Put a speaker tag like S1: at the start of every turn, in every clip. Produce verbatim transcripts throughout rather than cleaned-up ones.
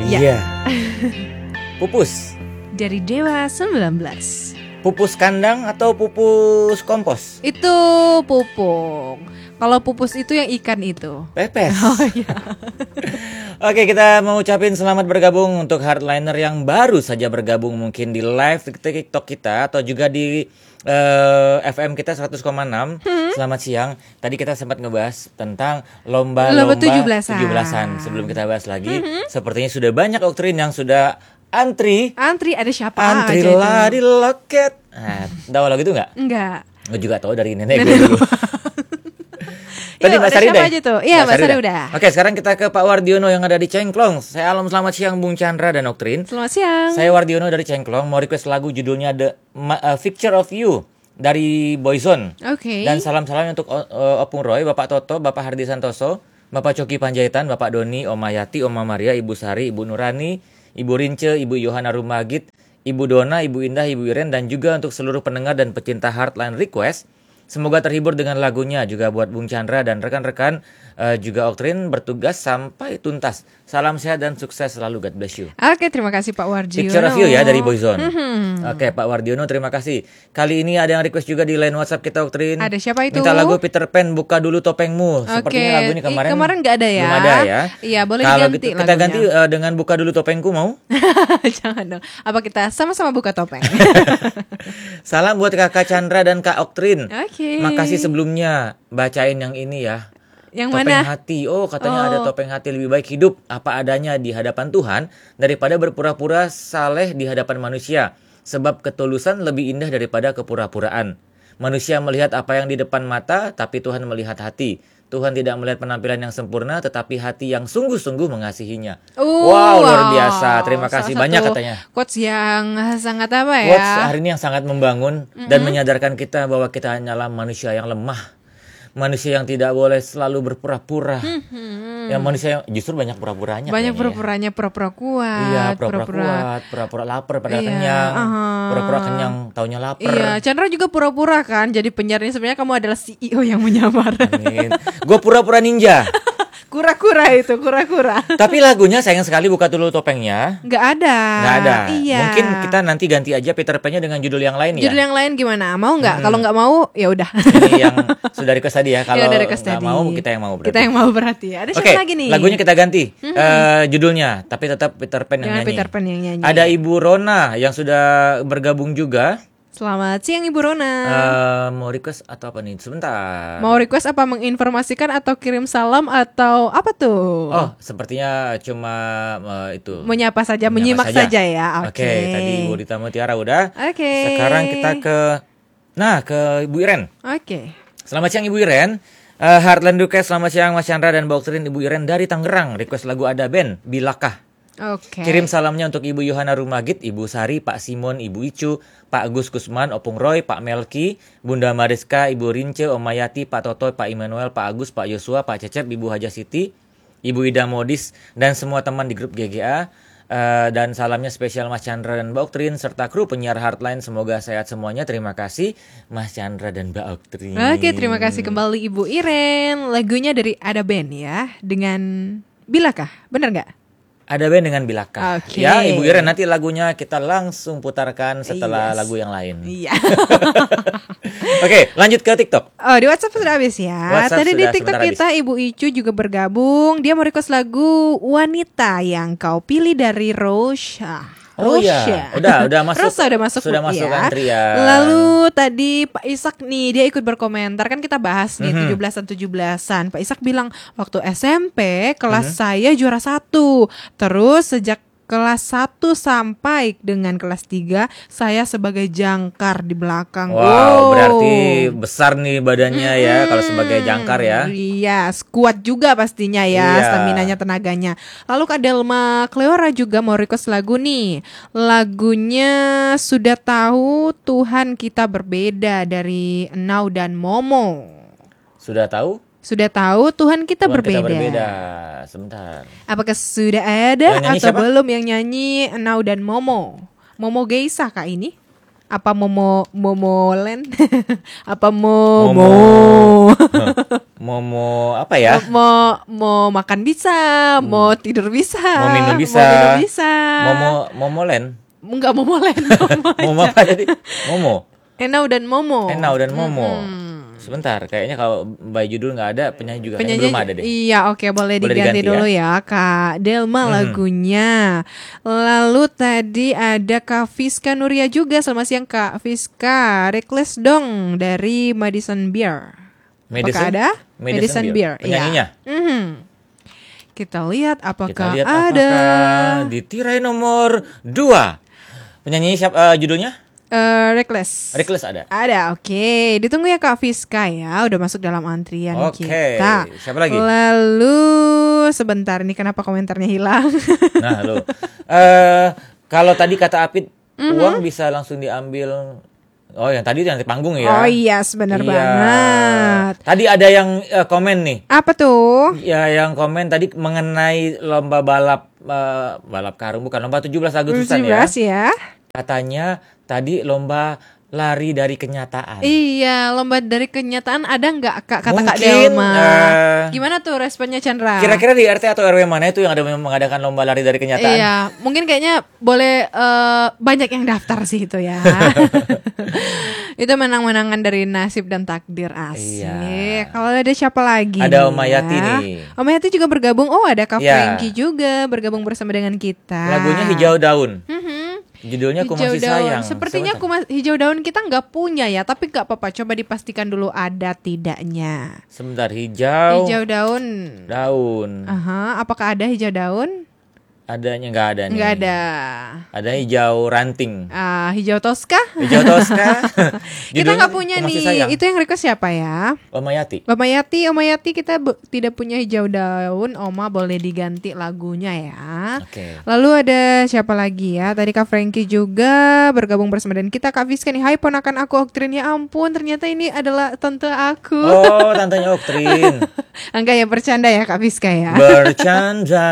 S1: Iya. Pupus.
S2: Dari Dewa sembilan belas.
S1: Pupus kandang atau pupus kompos?
S2: Itu pupuk. Kalau pupus itu yang ikan itu.
S1: Pepes.
S2: Oh iya.
S1: Oke, kita mau ucapin selamat bergabung untuk hardliner yang baru saja bergabung mungkin di live TikTok kita atau juga di uh, F M kita seratus koma enam. Hmm? Selamat siang. Tadi kita sempat ngebahas tentang lomba-lomba
S2: tujuh belasan.
S1: tujuh belasan. Sebelum kita bahas lagi, hmm? sepertinya sudah banyak doktrin yang sudah antri.
S2: Antri ada siapa
S1: Antri
S2: aja
S1: lah
S2: itu?
S1: di loket. Nah, tahu lagu itu nggak?
S2: Enggak.
S1: Gue juga tahu dari nenek gue dulu. Tadi Mbak Sari
S2: siapa
S1: deh.
S2: aja tuh? Iya, Mbak Sari udah.
S1: Oke, sekarang kita ke Pak Wardiono yang ada di Cengklong. Saya Alam, selamat siang Bung Chandra dan Doktrin.
S2: Selamat siang.
S1: Saya Wardiono dari Cengklong, mau request lagu judulnya The uh, Picture of You dari Boyzone.
S2: Oke. Okay.
S1: Dan salam-salam untuk uh, Opung Roy, Bapak Toto, Bapak Hardi Santoso, Bapak Coki Panjaitan, Bapak Doni, Oma Yati, Oma Maria, Ibu Sari, Ibu Nurani, Ibu Rince, Ibu Yohana Rumagit, Ibu Dona, Ibu Indah, Ibu Iren, dan juga untuk seluruh pendengar dan pecinta Heartline Request. Semoga terhibur dengan lagunya, juga buat Bung Chandra dan rekan-rekan uh, juga Doktrin bertugas sampai tuntas. Salam sehat dan sukses selalu, God bless you.
S2: Oke, terima kasih Pak Wardiono.
S1: Picture of You ya dari Boyzone.
S2: Mm-hmm.
S1: Oke, Pak Wardiono terima kasih. Kali ini ada yang request juga di line WhatsApp kita Doktrin.
S2: Ada siapa itu?
S1: Minta lagu Peter Pan, Buka Dulu Topengmu.
S2: Oke.
S1: Sepertinya lagu ini kemarin
S2: kemarin nggak ada ya.
S1: Belum ada ya.
S2: Iya, boleh
S1: Kalau
S2: diganti
S1: gitu, kita
S2: lagunya.
S1: ganti uh, dengan Buka Dulu Topengku mau?
S2: Jangan dong. Apa kita sama-sama buka topeng?
S1: Salam buat Kakak Chandra dan Kak Doktrin.
S2: Oke. Okay.
S1: Makasih sebelumnya, bacain yang ini ya.
S2: Yang
S1: topeng
S2: mana?
S1: hati. Oh, katanya
S2: Oh.
S1: ada topeng hati, lebih baik hidup apa adanya di hadapan Tuhan daripada berpura-pura saleh di hadapan manusia. Sebab ketulusan lebih indah daripada kepura-puraan. Manusia melihat apa yang di depan mata, tapi Tuhan melihat hati. Tuhan tidak melihat penampilan yang sempurna, tetapi hati yang sungguh-sungguh mengasihinya.
S2: Uh,
S1: wow, luar biasa. Terima kasih
S2: salah
S1: banyak
S2: satu
S1: katanya.
S2: Quotes yang sangat apa ya?
S1: Quotes hari ini yang sangat membangun
S2: Mm-hmm.
S1: dan menyadarkan kita bahwa kita hanyalah manusia yang lemah. Manusia yang tidak boleh selalu berpura-pura.
S2: Mm-hmm.
S1: Yang manusia yang justru banyak pura-puranya.
S2: Banyak
S1: kayaknya
S2: pura-puranya, pura-pura kuat.
S1: ya. Iya, pura-pura kuat, pura-pura lapar padahal
S2: Iya,
S1: kenyang.
S2: uh-huh.
S1: Pura-pura kenyang, taunya lapar.
S2: Iya, Chandra juga pura-pura kan jadi penyiarnya, sebenarnya kamu adalah C E O yang menyamar.
S1: Amin. Gue pura-pura ninja.
S2: Kura-kura itu, kura-kura.
S1: Tapi lagunya sayang sekali Buka Dulu Topengnya.
S2: Nggak ada.
S1: Nggak ada.
S2: Iya.
S1: Mungkin kita nanti ganti aja Peter Pan-nya dengan judul yang lain ya.
S2: Judul yang lain gimana? Mau nggak?
S1: Hmm.
S2: Kalau nggak mau, ya udah.
S1: Ini yang sudah request tadi ya. Kalau
S2: Ya udah request
S1: nggak
S2: tadi.
S1: mau, kita yang mau berarti.
S2: Kita yang mau berarti. Ada siapa
S1: Oke,
S2: lagi nih?
S1: lagunya kita ganti
S2: Mhm.
S1: eh, judulnya, tapi tetap Peter Pan yang
S2: Jangan
S1: nyanyi.
S2: Peter Pan yang nyanyi.
S1: Ada Ibu Rona yang sudah bergabung juga.
S2: Selamat siang Ibu Rona.
S1: Eh, mau request atau apa nih? Sebentar.
S2: Mau request apa, menginformasikan atau kirim salam atau apa tuh?
S1: Oh, sepertinya cuma eh, itu.
S2: Menyapa saja,
S1: Menyapa
S2: menyimak
S1: saja.
S2: saja, ya. Oke.
S1: Oke, tadi Ibu Dita Mutiara udah.
S2: Oke.
S1: Sekarang kita ke Nah, ke Ibu Iren.
S2: Oke.
S1: Selamat siang Ibu Iren. Uh, Heartland Request, selamat siang Mas Chandra dan Doktrin. Ibu Iren dari Tangerang. Request lagu Ada Band, Bilakah.
S2: Oke.
S1: Kirim salamnya untuk Ibu Yohana Rumagit, Ibu Sari, Pak Simon, Ibu Icu, Pak Gus Kusman, Opung Roy, Pak Melki, Bunda Mariska, Ibu Rince, Om Mayati, Pak Toto, Pak Immanuel, Pak Agus, Pak Yosua, Pak Cecep, Ibu Haja Siti, Ibu Ida Modis, dan semua teman di grup G G A. Uh, dan salamnya spesial Mas Chandra dan Mbak Doktrin serta kru penyiar Heartline. Semoga sehat semuanya. Terima kasih Mas Chandra dan Mbak Doktrin.
S2: Oke, terima kasih kembali Ibu Iren. Lagunya dari Ada Band ya, dengan Bilakah, benar nggak?
S1: Ada Band dengan Bilakah.
S2: Oke.
S1: Ya, Ibu Iren, nanti lagunya kita langsung putarkan setelah
S2: Yes.
S1: lagu yang lain.
S2: Iya.
S1: Oke, lanjut ke TikTok.
S2: Oh, di WhatsApp sudah habis ya.
S1: WhatsApp
S2: Tadi di
S1: sudah
S2: TikTok
S1: sebentar
S2: kita Ibu Icu juga bergabung. Dia mau request lagu Wanita yang kau pilih dari Rosha.
S1: Oh
S2: Rosha.
S1: iya, udah udah masuk.
S2: Rosa udah masuk,
S1: Sudah
S2: Bu,
S1: masuk
S2: ya.
S1: antrian.
S2: Lalu tadi Pak Ishak nih, dia ikut berkomentar, kan kita bahas nih
S1: Mhm.
S2: tujuh belasan tujuh belasan. Pak Ishak bilang waktu S M P kelas
S1: Mhm.
S2: saya juara satu. Terus sejak kelas satu sampai dengan kelas tiga saya sebagai jangkar di belakang.
S1: Wow, berarti besar nih badannya ya kalau sebagai jangkar ya.
S2: Iya, kuat juga pastinya ya,
S1: Iya.
S2: staminanya, tenaganya. Lalu Kak Delma Cleora juga mau request lagu nih. Lagunya Sudah Tahu Tuhan Kita Berbeda dari Enau dan Momo.
S1: Sudah tahu?
S2: Sudah tahu Tuhan kita
S1: Tuhan
S2: berbeda.
S1: Kita berbeda. Sebentar.
S2: Apakah sudah ada
S1: Yang nyanyi
S2: atau
S1: siapa?
S2: belum yang nyanyi Enau dan Momo? Momo Geisha kak ini? Apa Momo Momolen? Apa Momo?
S1: Momo. Momo apa ya?
S2: Mau mau makan bisa, mau tidur bisa,
S1: Mau minum bisa.
S2: mau minum bisa.
S1: Momo Momolen.
S2: Enggak Momolen. Momo
S1: Momo
S2: aja.
S1: apa tadi? Momo.
S2: Enau dan Momo.
S1: Enau dan Momo.
S2: Mm-mm.
S1: Sebentar, kayaknya kalau by judul nggak ada, penyanyi juga kayaknya
S2: Penyanyi
S1: belum ada deh.
S2: Iya, oke, boleh,
S1: Boleh
S2: diganti,
S1: diganti
S2: dulu ya, Kak Delma
S1: Mhm.
S2: lagunya. Lalu tadi ada Kak Fiska Nuria juga. Selamat siang Kak Fiska. Request dong dari Madison Beer. Apakah ada?
S1: Madison Beer. Penyanyinya?
S2: Iya. Mhm. Kita lihat
S1: Kita
S2: apakah
S1: lihat
S2: ada.
S1: apakah di tirai nomor dua. Penyanyi siapa, eh, judulnya?
S2: Eh, Reckless.
S1: Reckless ada.
S2: Ada, oke. Ditunggu ya Kak Fiska ya. Udah masuk dalam antrian
S1: Oke.
S2: kita.
S1: Siapa lagi?
S2: Lalu sebentar nih, kenapa komentarnya hilang?
S1: Nah, lo. Eh, kalau tadi kata Apit,
S2: Mhm.
S1: uang bisa langsung diambil. Oh, yang tadi yang di panggung ya.
S2: Oh iya, benar
S1: Iya.
S2: banget.
S1: Tadi ada yang eh, komen nih.
S2: Apa tuh?
S1: Ya, yang komen tadi mengenai lomba balap eh, balap karung, bukan lomba tujuh belas Agustusan ya.
S2: tujuh belas ya.
S1: Katanya tadi lomba lari dari kenyataan.
S2: Iya, lomba dari kenyataan ada nggak Kak, kata Kak
S1: Mungkin,
S2: Delma?
S1: eh,
S2: Gimana tuh responnya Chandra?
S1: Kira-kira di R T atau R W mana itu yang ada mengadakan lomba lari dari kenyataan?
S2: Iya, mungkin kayaknya boleh eh, banyak yang daftar sih itu ya. Itu menang-menangan dari nasib dan takdir, asik.
S1: Iya.
S2: Kalau ada siapa lagi?
S1: Ada
S2: nih
S1: Om Mayati
S2: ya?
S1: nih.
S2: Om Mayati juga bergabung. Oh, ada Kak
S1: Iya.
S2: Frankie juga bergabung bersama dengan kita.
S1: Lagunya Hijau Daun.
S2: Mhm.
S1: Judulnya Ku
S2: Hijau
S1: Masih
S2: daun.
S1: Sayang.
S2: Sepertinya
S1: Sebentar.
S2: kuma- hijau daun kita nggak punya ya, tapi nggak apa-apa. Coba dipastikan dulu ada tidaknya.
S1: Sebentar, hijau,
S2: Hijau daun.
S1: daun.
S2: Aha, apakah ada hijau daun?
S1: Adanya nggak ada nih.
S2: Nggak ada.
S1: Ada hijau ranting.
S2: Ah, hijau toska?
S1: Hijau Tosca.
S2: Kita
S1: Judulnya
S2: nggak punya
S1: Ku Masih
S2: nih.
S1: Sayang.
S2: Itu yang request siapa ya?
S1: Om Mayati.
S2: Om Mayati, Om Mayati kita bu- tidak punya hijau daun. Oma boleh diganti lagunya ya.
S1: Oke.
S2: Lalu ada siapa lagi ya? Tadi Kak Frankie juga bergabung bersama dan kita. Kak Fiska nih, hai ponakan aku Oktrin. Ya ampun, ternyata ini adalah tante aku.
S1: Oh, tantenya Oktrin.
S2: Enggak ya, bercanda ya Kak Fiska ya.
S1: Bercanda.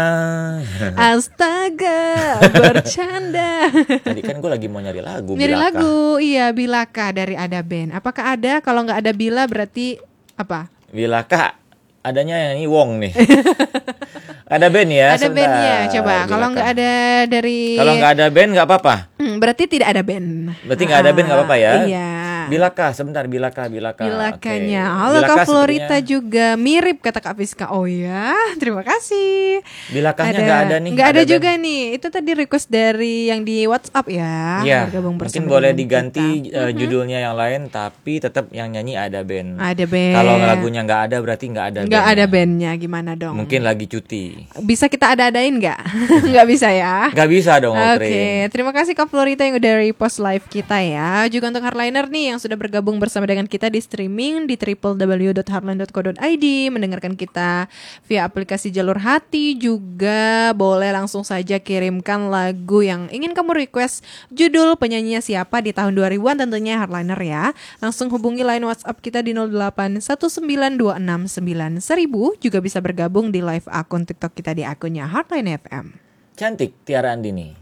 S2: Astaga, bercanda.
S1: Tadi kan gue lagi mau nyari lagu.
S2: Nyari
S1: Bilaka.
S2: lagu, iya Bilaka dari Ada Band. Apakah ada? Kalau nggak ada Bila berarti apa?
S1: Bilaka. Adanya yang ini Wong nih. Ada band ya.
S2: Ada
S1: sebentar.
S2: bandnya, coba. Kalau
S1: Bilaka.
S2: nggak ada dari,
S1: Kalau nggak ada band nggak apa-apa.
S2: Hmm, berarti tidak ada band.
S1: Berarti nggak ada band nggak apa-apa ya.
S2: Iya.
S1: Bilaka, sebentar Bilaka, Bilaka.
S2: Bilakanya.
S1: Oke.
S2: Halo
S1: Bilaka
S2: Kak Florita
S1: sepertinya-
S2: juga mirip kata Kak Fiska. Oh ya, terima kasih.
S1: Bilakanya nggak ada nih.
S2: Nggak ada,
S1: band.
S2: juga nih. Itu tadi request dari yang di WhatsApp ya.
S1: Iya.
S2: Bergabung
S1: Mungkin
S2: bersama
S1: boleh
S2: dengan
S1: diganti
S2: kita.
S1: eh, judulnya yang lain, tapi tetap yang nyanyi ada band.
S2: Ada band.
S1: Kalau lagunya nggak ada berarti nggak ada.
S2: Nggak
S1: bandnya.
S2: ada bandnya, gimana dong?
S1: Mungkin lagi cuti.
S2: Bisa kita ada-adain nggak? Nggak bisa ya.
S1: Nggak bisa dong,
S2: Oke,
S1: Oktrin.
S2: terima kasih Kak Florita yang udah repost live kita ya. Juga untuk Hardliner nih yang sudah bergabung bersama dengan kita di streaming di w w w dot hardline dot co dot i d, mendengarkan kita via aplikasi Jalur Hati. Juga boleh langsung saja kirimkan lagu yang ingin kamu request, judul penyanyinya siapa di tahun dua ribuan tentunya Hardliner ya. Langsung hubungi line WhatsApp kita di nol delapan satu sembilan dua enam sembilan seribu. Juga bisa bergabung di live akun TikTok kita di akunnya Hardline F M.
S1: Cantik Tiara Andini.